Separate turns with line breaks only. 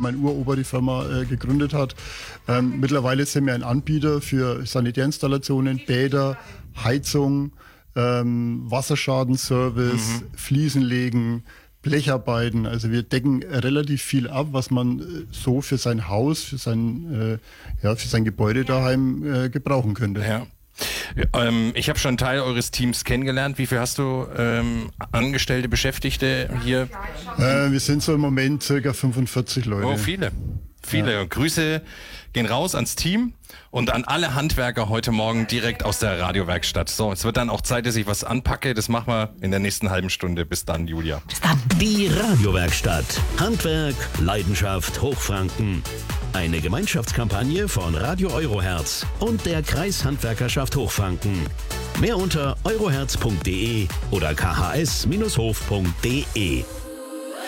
mein Uropa die Firma gegründet hat. Mittlerweile sind wir ein Anbieter für Sanitärinstallationen, Bäder, Heizung, Wasserschadenservice, Fliesenlegen, Blecharbeiten. Also wir decken relativ viel ab, was man so für sein Haus, für sein Gebäude daheim gebrauchen könnte.
Ja. Ich habe schon einen Teil eures Teams kennengelernt. Wie viel hast du Angestellte, Beschäftigte hier?
Wir sind so im Moment ca. 45 Leute.
Oh, viele. Ja. Grüße gehen raus ans Team und an alle Handwerker heute Morgen direkt aus der Radiowerkstatt. So, es wird dann auch Zeit, dass ich was anpacke. Das machen wir in der nächsten halben Stunde. Bis dann, Julia.
Bis dann.
Die Radiowerkstatt. Handwerk, Leidenschaft, Hochfranken. Eine Gemeinschaftskampagne von Radio Eurohertz und der Kreishandwerkerschaft Hochfranken. Mehr unter eurohertz.de oder khs-hof.de.